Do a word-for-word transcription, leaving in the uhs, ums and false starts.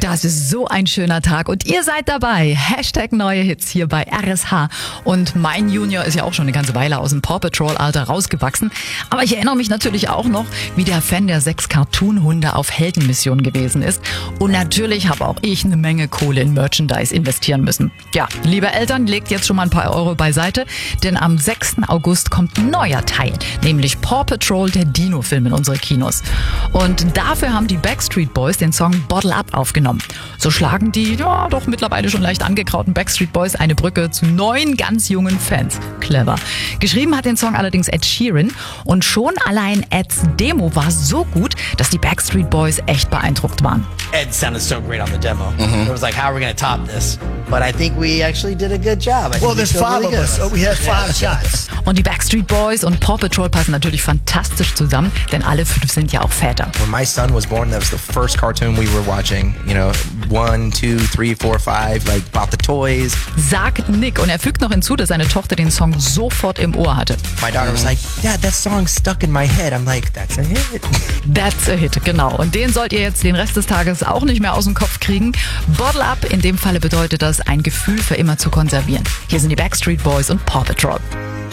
Das ist so ein schöner Tag und ihr seid dabei. Hashtag neue Hits hier bei R S H. Und mein Junior ist ja auch schon eine ganze Weile aus dem Paw Patrol Alter rausgewachsen. Aber ich erinnere mich natürlich auch noch, wie der Fan der sechs Cartoon-Hunde auf Heldenmission gewesen ist. Und natürlich habe auch ich eine Menge Kohle in Merchandise investieren müssen. Ja, liebe Eltern, legt jetzt schon mal ein paar Euro beiseite, denn am sechsten August kommt ein neuer Teil, nämlich Paw Patrol, der Dino-Film in unsere Kinos. Und dafür haben die Backstreet Boys den Song Bottle Up aufgenommen. So schlagen die ja, doch mittlerweile schon leicht angekrauten Backstreet Boys eine Brücke zu neuen, ganz jungen Fans. Clever. Geschrieben hat den Song allerdings Ed Sheeran und schon allein Eds Demo war so gut, dass die Backstreet Boys echt beeindruckt waren. Ed sounded so great on the demo. Mm-hmm. It was like, how are we going to top this? But I think we actually did a good job. I well, there's five really of us, so we had five shots. Und die Backstreet Boys und Paw Patrol passen natürlich fantastisch zusammen, denn alle fünf sind ja auch Väter. When my son was born, that was the first cartoon we were watching. You know, one, two, three, four, five, like about the toys. Sagt Nick und er fügt noch hinzu, dass seine Tochter den Song sofort im Ohr hatte. My daughter was like, Dad, that song stuck in my head. I'm like, that's a hit. That's a hit, genau. Und den sollt ihr jetzt den Rest des Tages auch nicht mehr aus dem Kopf kriegen. Bottle Up, in dem Falle bedeutet das, ein Gefühl für immer zu konservieren. Hier sind die Backstreet Boys und Paw Patrol.